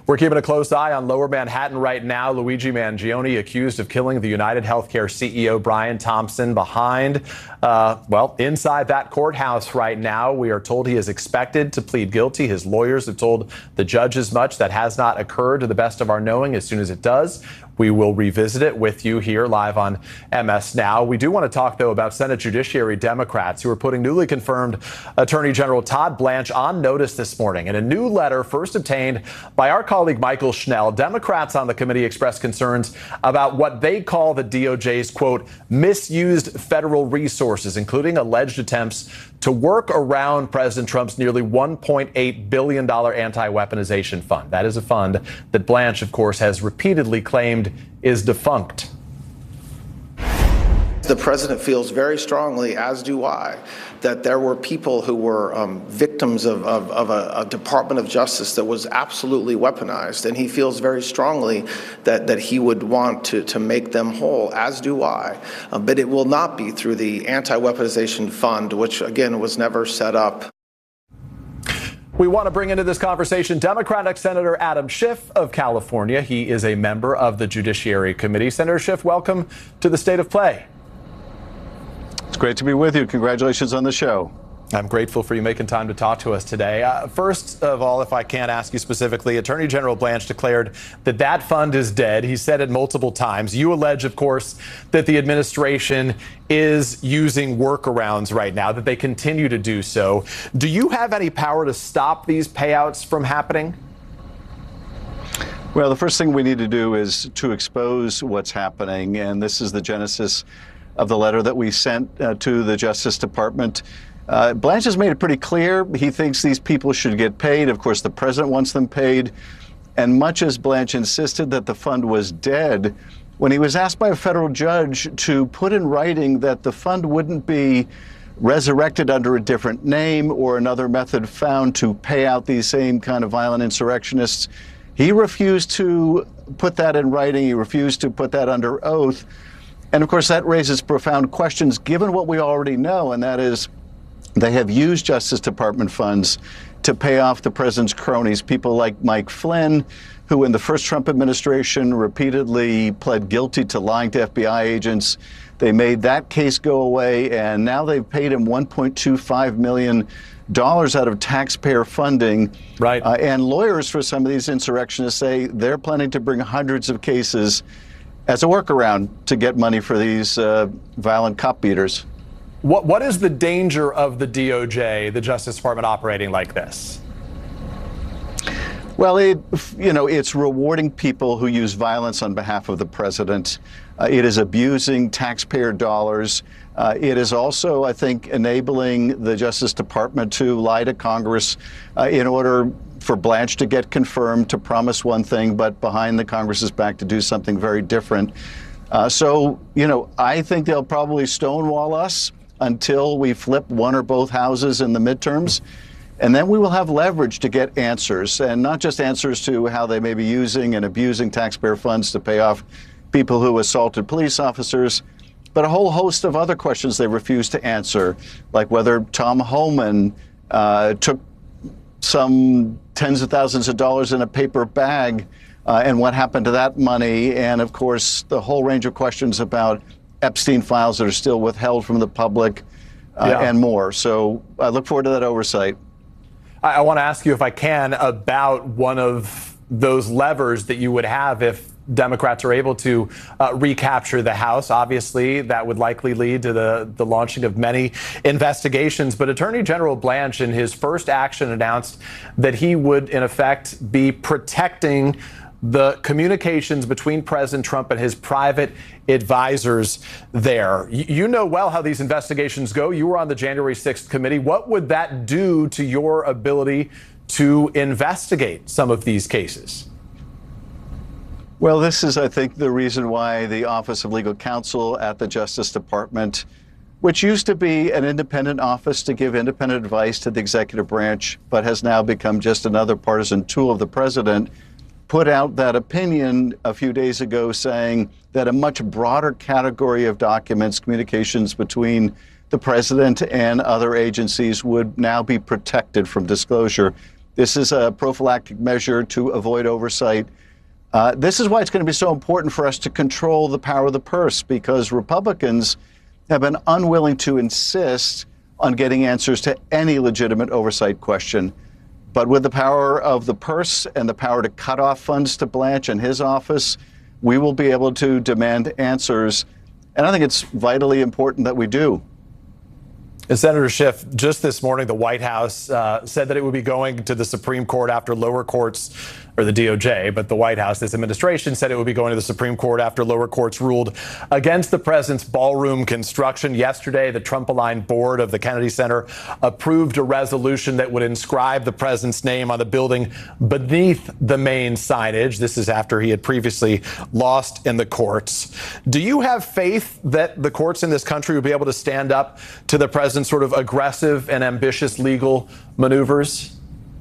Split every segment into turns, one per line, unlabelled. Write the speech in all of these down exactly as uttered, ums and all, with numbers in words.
We're keeping a close eye on Lower Manhattan right now. Luigi Mangione accused of killing the United Healthcare C E O Brian Thompson behind, uh, well, inside that courthouse right now. We are told he is expected to plead guilty. His lawyers have told the judge as much. That has not occurred to the best of our knowing. As soon as it does, we will revisit it with you here live on M S Now. We do want to talk, though, about Senate Judiciary Democrats who are putting newly confirmed Attorney General Todd Blanche on notice this morning. In a new letter first obtained by our colleague Michael Schnell, Democrats on the committee expressed concerns about what they call the D O J's, quote, misused federal resources, including alleged attempts to work around President Trump's nearly one point eight billion dollars anti-weaponization fund. That is a fund that Blanche, of course, has repeatedly claimed is defunct.
The president feels very strongly, as do I, that there were people who were um, victims of, of, of a, a Department of Justice that was absolutely weaponized. And he feels very strongly that, that he would want to, to make them whole, as do I. Uh, but it will not be through the anti-weaponization fund, which, again, was never set up.
We want to bring into this conversation Democratic Senator Adam Schiff of California. He is a member of the Judiciary Committee. Senator Schiff, welcome to the State of Play.
It's great to be with you. Congratulations on the show.
I'm grateful for you making time to talk to us today. Uh, first of all, if I can ask you specifically, Attorney General Blanche declared that that fund is dead. He said it multiple times. You allege, of course, that the administration is using workarounds right now, that they continue to do so. Do you have any power to stop these payouts from happening?
Well, the first thing we need to do is to expose what's happening. And this is the genesis of the letter that we sent uh, to the Justice Department. Uh, Blanche has made it pretty clear he thinks these people should get paid. Of course, the president wants them paid. And much as Blanche insisted that the fund was dead, when he was asked by a federal judge to put in writing that the fund wouldn't be resurrected under a different name or another method found to pay out these same kind of violent insurrectionists, he refused to put that in writing. He refused to put that under oath. And of course, that raises profound questions given what we already know, and that is they have used Justice Department funds to pay off the president's cronies, people like Mike Flynn, who in the first Trump administration repeatedly pled guilty to lying to F B I agents. They made that case go away, and now they've paid him one point two five million dollars out of taxpayer funding.
Right.
Uh, and lawyers for some of these insurrectionists say they're planning to bring hundreds of cases as a workaround to get money for these uh, violent cop beaters.
What What is the danger of the D O J, the Justice Department, operating like this?
Well, it, you know, it's rewarding people who use violence on behalf of the president. Uh, it is abusing taxpayer dollars. Uh, it is also, I think, enabling the Justice Department to lie to Congress uh, in order for Blanche to get confirmed, to promise one thing, but behind the Congress's back to do something very different. Uh, so, you know, I think they'll probably stonewall us until we flip one or both houses in the midterms. And then we will have leverage to get answers, and not just answers to how they may be using and abusing taxpayer funds to pay off people who assaulted police officers, but a whole host of other questions they refuse to answer, like whether Tom Homan uh, took some tens of thousands of dollars in a paper bag uh, and what happened to that money. And of course, the whole range of questions about Epstein files that are still withheld from the public uh,
yeah.
and more. So I look forward to that oversight.
I, I want to ask you, if I can, about one of those levers that you would have if Democrats are able to uh, recapture the House. Obviously, that would likely lead to the, the launching of many investigations. But Attorney General Blanche, in his first action, announced that he would, in effect, be protecting the communications between President Trump and his private advisors there. You, you know well how these investigations go. You were on the January sixth committee. What would that do to your ability to investigate some of these cases?
Well, this is, I think, the reason why the Office of Legal Counsel at the Justice Department, which used to be an independent office to give independent advice to the executive branch, but has now become just another partisan tool of the president, put out that opinion a few days ago saying that a much broader category of documents, communications between the president and other agencies, would now be protected from disclosure. This is a prophylactic measure to avoid oversight. Uh, this is why it's going to be so important for us to control the power of the purse, because Republicans have been unwilling to insist on getting answers to any legitimate oversight question. But with the power of the purse and the power to cut off funds to Blanche and his office, we will be able to demand answers. And I think it's vitally important that we do.
Senator Schiff, just this morning, the White House uh, said that it would be going to the Supreme Court after lower courts, or the D O J, but the White House, this administration, said it would be going to the Supreme Court after lower courts ruled against the president's ballroom construction. Yesterday, the Trump-aligned board of the Kennedy Center approved a resolution that would inscribe the president's name on the building beneath the main signage. This is after he had previously lost in the courts. Do you have faith that the courts in this country will be able to stand up to the president's sort of aggressive and ambitious legal maneuvers?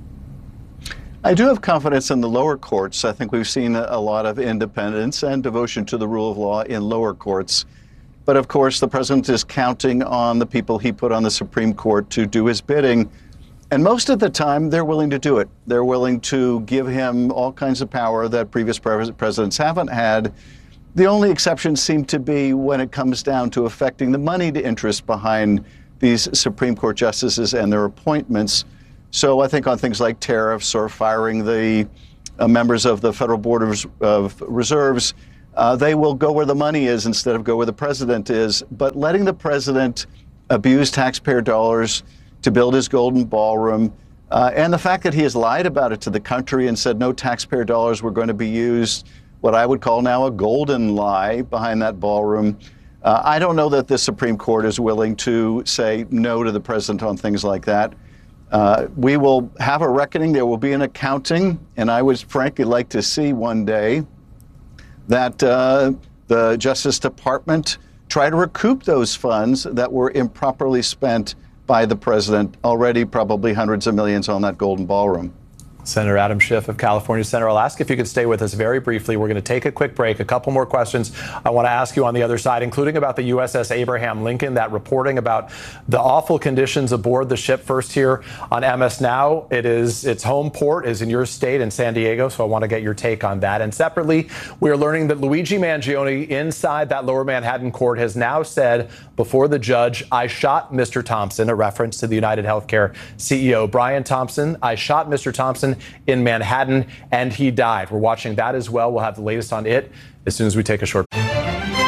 I do have confidence in the lower courts. I think we've seen a lot of independence and devotion to the rule of law in lower courts. But of course, the president is counting on the people he put on the Supreme Court to do his bidding. And most of the time, they're willing to do it. They're willing to give him all kinds of power that previous presidents haven't had. The only exceptions seem to be when it comes down to affecting the moneyed interest behind these Supreme Court justices and their appointments. So I think on things like tariffs or firing the uh, members of the Federal Board of, of Reserves, uh, they will go where the money is instead of go where the president is. But letting the president abuse taxpayer dollars to build his golden ballroom, uh, and the fact that he has lied about it to the country and said no taxpayer dollars were going to be used, what I would call now a golden lie behind that ballroom. Uh, I don't know that the Supreme Court is willing to say no to the president on things like that. Uh, we will have a reckoning. There will be an accounting. And I would frankly like to see one day that uh, the Justice Department try to recoup those funds that were improperly spent by the president, already probably hundreds of millions on that golden ballroom.
Senator Adam Schiff of California. Senator, I'll ask if you could stay with us very briefly. We're going to take a quick break. A couple more questions I want to ask you on the other side, including about the U S S Abraham Lincoln, that reporting about the awful conditions aboard the ship. First here on M S Now, it is its home port is in your state in San Diego, so I want to get your take on that. And separately, we are learning that Luigi Mangione inside that Lower Manhattan court has now said before the judge, I shot Mister Thompson, a reference to the United Healthcare C E O, Brian Thompson. I shot Mister Thompson in Manhattan and he died. We're watching that as well. We'll have the latest on it as soon as we take a short break.